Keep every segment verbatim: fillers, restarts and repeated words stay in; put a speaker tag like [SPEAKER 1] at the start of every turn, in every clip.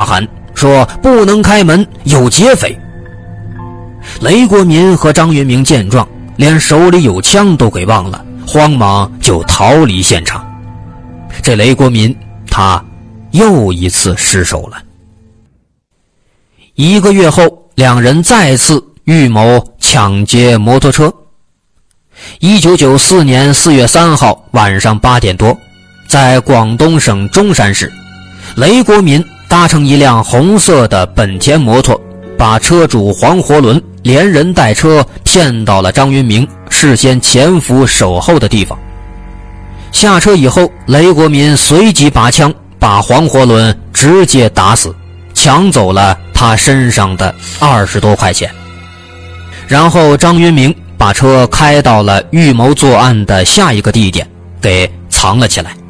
[SPEAKER 1] 喊说不能开门，有劫匪。雷国民和张云明见状，连手里有枪都给忘了，慌忙就逃离现场。这雷国民他又一次失手了。一个月后，两人再次预谋抢劫摩托车。一九九四年四月三号晚上八点多，在广东省中山市，雷国民搭乘一辆红色的本田摩托，把车主黄活伦连人带车骗到了张云明事先潜伏守候的地方。下车以后，雷国民随即拔枪把黄活伦直接打死，抢走了他身上的二十多块钱。然后张云明把车开到了预谋作案的下一个地点，给藏了起来。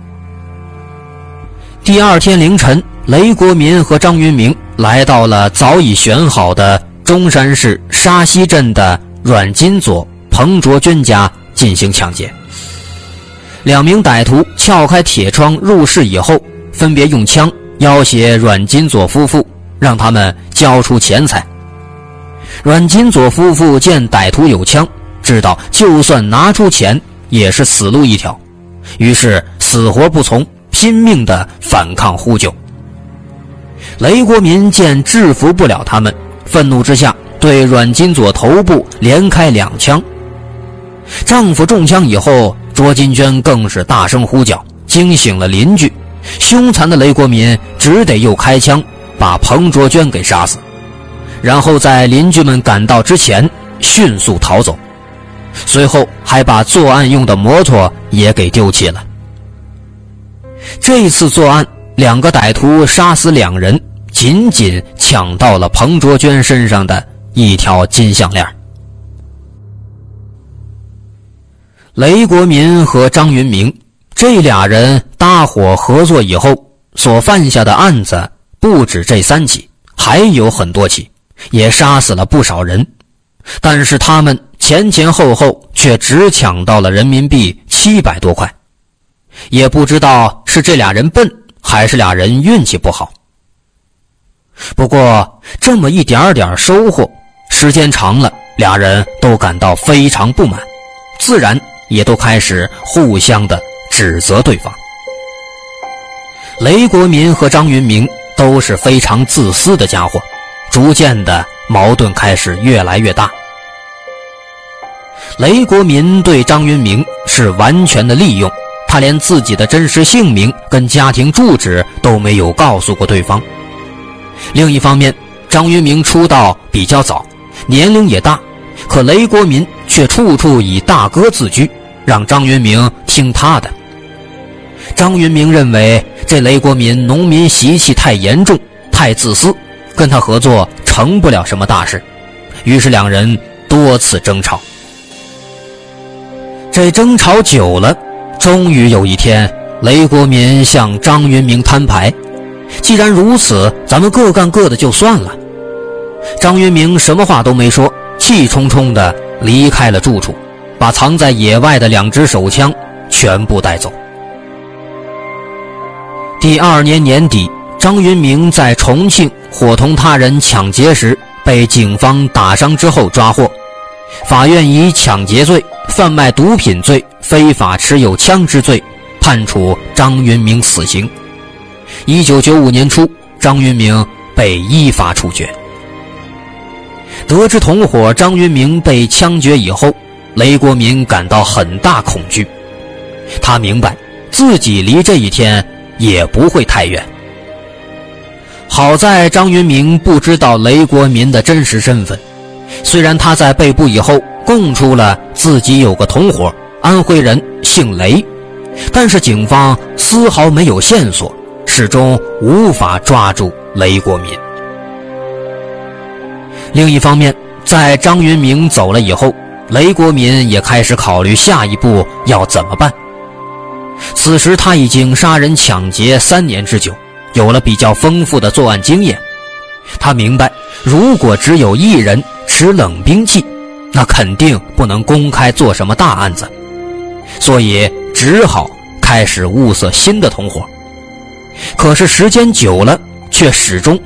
[SPEAKER 1] 第二天凌晨，雷国民和张云明来到了早已选好的中山市沙溪镇的阮金佐、彭卓娟家进行抢劫。两名歹徒撬开铁窗入室以后，分别用枪要挟阮金佐夫妇，让他们交出钱财。阮金佐夫妇见歹徒有枪，知道就算拿出钱也是死路一条，于是死活不从，拼命地反抗呼救。雷国民见制服不了他们，愤怒之下对阮金佐头部连开两枪。丈夫中枪以后，卓金娟更是大声呼叫，惊醒了邻居。凶残的雷国民只得又开枪把彭卓娟给杀死，然后在邻居们赶到之前迅速逃走，随后还把作案用的摩托也给丢弃了。这次作案，两个歹徒杀死两人，仅仅抢到了彭卓娟身上的一条金项链。雷国民和张云明这俩人搭伙合作以后，所犯下的案子不止这三起，还有很多起，也杀死了不少人。但是他们前前后后却只抢到了人民币七百多块，也不知道是这俩人笨，还是俩人运气不好。不过这么一点点收获，时间长了，俩人都感到非常不满，自然也都开始互相的指责对方。雷国民和张云明都是非常自私的家伙，逐渐的矛盾开始越来越大。雷国民对张云明是完全的利用，他连自己的真实姓名跟家庭住址都没有告诉过对方。另一方面，张云明出道比较早，年龄也大，可雷国民却处处以大哥自居，让张云明听他的。张云明认为这雷国民农民习气太严重，太自私，跟他合作成不了什么大事，于是两人多次争吵。这争吵久了，终于有一天，雷国民向张云明摊牌，既然如此，咱们各干各的就算了。张云明什么话都没说，气冲冲地离开了住处，把藏在野外的两支手枪全部带走。第二年年底，张云明在重庆伙同他人抢劫时被警方打伤之后抓获，法院以抢劫罪、贩卖毒品罪、非法持有枪支罪判处张云明死刑。一九九五年初，张云明被依法处决。得知同伙张云明被枪决以后，雷国民感到很大恐惧，他明白自己离这一天也不会太远。好在张云明不知道雷国民的真实身份，虽然他在被捕以后供出了自己有个同伙，安徽人姓雷，但是警方丝毫没有线索，始终无法抓住雷国民。另一方面，在张云明走了以后，雷国民也开始考虑下一步要怎么办。此时他已经杀人抢劫三年之久，有了比较丰富的作案经验。他明白，如果只有一人持冷兵器，那肯定不能公开做什么大案子，所以只好开始物色新的同伙。可是时间久了，却始终